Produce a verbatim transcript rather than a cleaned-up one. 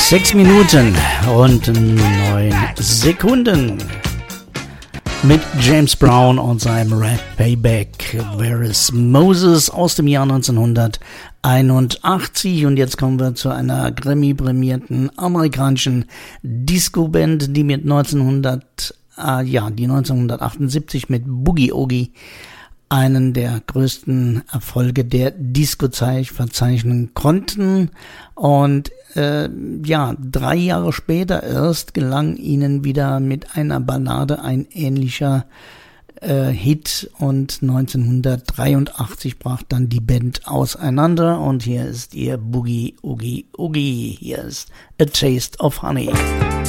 Sechs Minuten und neun Sekunden mit James Brown und seinem Red Payback. Where is Moses aus dem Jahr neunzehnhunderteinundachtzig. Und jetzt kommen wir zu einer Grammy-prämierten amerikanischen Disco-Band, die mit neunzehnhundert, äh, ja, die neunzehnhundertachtundsiebzig mit Boogie Oogie einen der größten Erfolge der Disco-Zeit verzeichnen konnten. Und äh, ja, drei Jahre später erst gelang ihnen wieder mit einer Ballade ein ähnlicher äh, Hit, und neunzehnhundertdreiundachtzig brach dann die Band auseinander, und hier ist ihr Boogie Oogie Oogie. Hier ist A Taste of Honey.